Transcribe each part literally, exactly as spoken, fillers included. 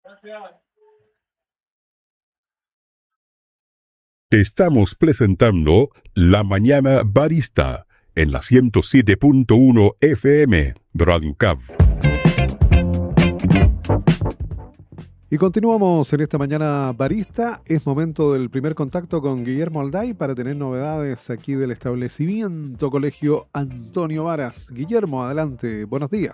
Estamos presentando La Mañana Barista en la ciento siete punto uno F M Radio Cab. Y continuamos en esta mañana barista. Es momento del primer contacto con Guillermo Alday para tener novedades aquí del establecimiento Colegio Antonio Varas. Guillermo, adelante, buenos días.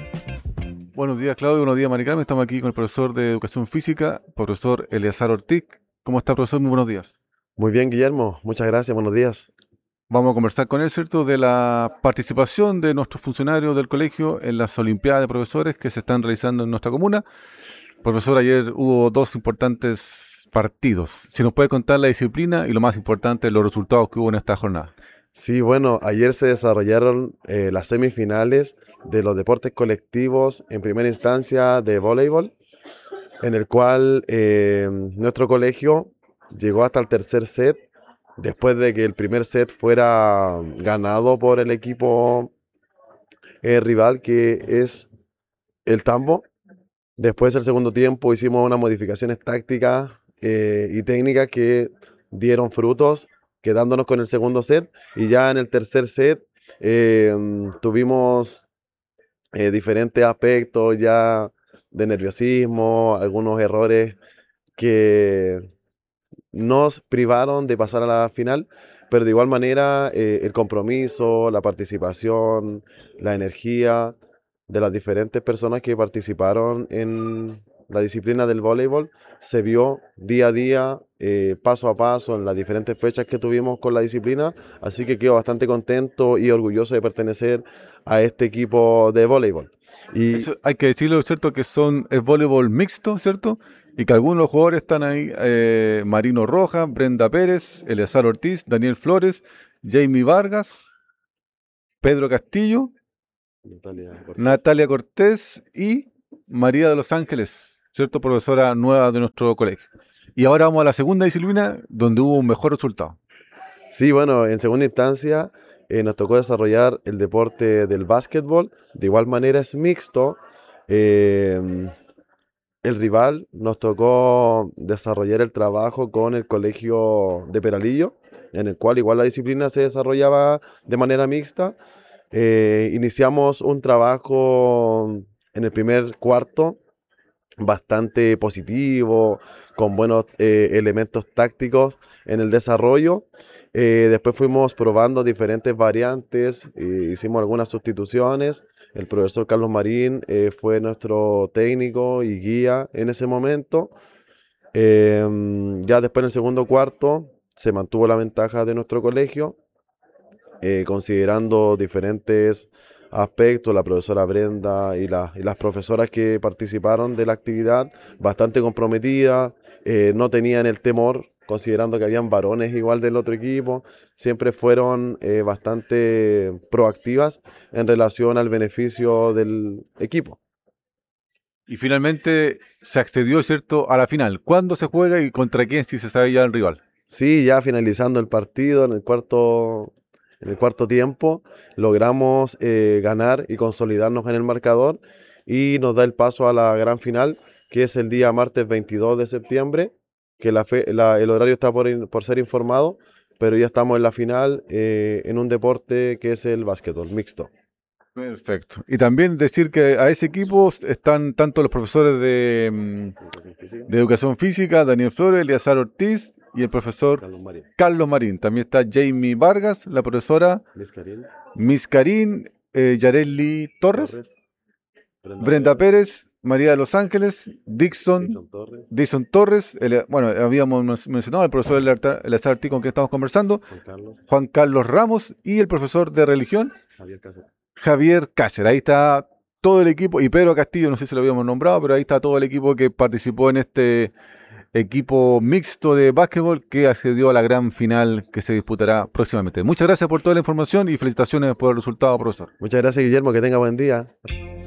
Buenos días, Claudio, buenos días, Maricarmen. Estamos aquí con el profesor de Educación Física, profesor Eleazar Ortiz. ¿Cómo está, profesor? Muy buenos días. Muy bien, Guillermo, muchas gracias, buenos días. Vamos a conversar con él, ¿cierto?, de la participación de nuestros funcionarios del colegio en las Olimpiadas de Profesores que se están realizando en nuestra comuna. Profesor, ayer hubo dos importantes partidos. Si nos puede contar la disciplina y lo más importante, los resultados que hubo en esta jornada. Sí, bueno, ayer se desarrollaron eh, las semifinales de los deportes colectivos en primera instancia de voleibol, en el cual eh, nuestro colegio llegó hasta el tercer set, después de que el primer set fuera ganado por el equipo eh, rival, que es el Tambo. Después del segundo tiempo hicimos unas modificaciones tácticas eh, y técnicas que dieron frutos, quedándonos con el segundo set. Y ya en el tercer set eh, tuvimos eh, diferentes aspectos ya de nerviosismo, algunos errores que nos privaron de pasar a la final, pero de igual manera eh, el compromiso, la participación, la energía de las diferentes personas que participaron en la disciplina del voleibol se vio día a día, eh, paso a paso, en las diferentes fechas que tuvimos con la disciplina, así que quedo bastante contento y orgulloso de pertenecer a este equipo de voleibol. Y Eso hay que decirlo, ¿cierto?, que son es voleibol mixto, ¿cierto? Y que algunos de los jugadores están ahí, eh, Marino Rojas, Brenda Pérez, Eleazar Ortiz, Daniel Flores, Jamie Vargas, Pedro Castillo, Natalia Cortés. Natalia Cortés y María de los Ángeles, ¿cierto?, profesora nueva de nuestro colegio. Y ahora vamos a la segunda disciplina, donde hubo un mejor resultado. Sí, bueno, en segunda instancia eh, nos tocó desarrollar el deporte del básquetbol. De igual manera es mixto. Eh, el rival nos tocó desarrollar el trabajo con el colegio de Peralillo, en el cual igual la disciplina se desarrollaba de manera mixta. Eh, iniciamos un trabajo en el primer cuarto bastante positivo, con buenos eh, elementos tácticos en el desarrollo. Eh, después fuimos probando diferentes variantes, eh, hicimos algunas sustituciones. El profesor Carlos Marín eh, fue nuestro técnico y guía en ese momento. Eh, ya después en el segundo cuarto se mantuvo la ventaja de nuestro colegio, eh, considerando diferentes aspectos, la profesora Brenda y, la, y las profesoras que participaron de la actividad, bastante comprometidas, eh, no tenían el temor, considerando que habían varones igual del otro equipo, siempre fueron eh, bastante proactivas en relación al beneficio del equipo. Y finalmente se accedió, ¿cierto?, a la final. ¿Cuándo se juega y contra quién, si se sabe ya el rival? Sí, ya finalizando el partido en el cuarto, en el cuarto tiempo, logramos eh, ganar y consolidarnos en el marcador y nos da el paso a la gran final, que es el día martes veintidós de septiembre, que la fe- la- el horario está por, in- por ser informado, pero ya estamos en la final eh, en un deporte que es el básquetbol mixto. Perfecto. Y también decir que a ese equipo están tanto los profesores de, mm, de Educación Física, Daniel Flores, Eleazar Ortiz y el profesor Carlos María, Carlos Marín. También está Jamie Vargas, la profesora Luis Karim, Miss Karin, eh, Yareli Torres, Torres, Brenda Brenda Pérez, Pérez, María de los Ángeles, Dixon, Dixon Torres, Dixon Torres, ele- bueno, habíamos men- mencionado al profesor Eleazar Eleazar Ortiz con quien estamos conversando, Juan Carlos, Juan Carlos Ramos y el profesor de religión, Javier Cáceres. Javier Cáceres. Ahí está todo el equipo, y Pedro Castillo, no sé si lo habíamos nombrado, pero ahí está todo el equipo que participó en este equipo mixto de básquetbol que accedió a la gran final que se disputará próximamente. Muchas gracias por toda la información y felicitaciones por el resultado, profesor. Muchas gracias, Guillermo, que tenga buen día.